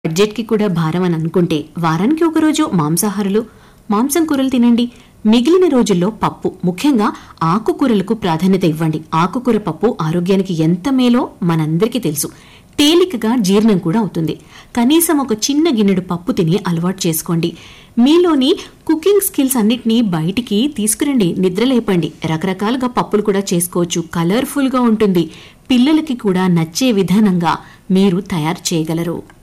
బడ్జెట్కి కూడా భారం అని అనుకుంటే వారానికి ఒకరోజు మాంసం కూరలు తినండి. మిగిలిన రోజుల్లో పప్పు, ముఖ్యంగా ఆకుకూరలకు ప్రాధాన్యత ఇవ్వండి. ఆకుకూర పప్పు ఆరోగ్యానికి ఎంత మేలో మనందరికీ తెలుసు. తేలికగా జీర్ణం కూడా అవుతుంది. కనీసం ఒక చిన్న గిన్నెడు పప్పు తిని అలవాటు చేసుకోండి. మీలోని కుకింగ్ స్కిల్స్ అన్నిటినీ బయటికి తీసుకురండి. నిద్రలేపండి. రకరకాలుగా పప్పులు కూడా చేసుకోవచ్చు. కలర్ఫుల్గా ఉంటుంది. పిల్లలకి కూడా నచ్చే విధానంగా మీరు తయారు చేయగలరు.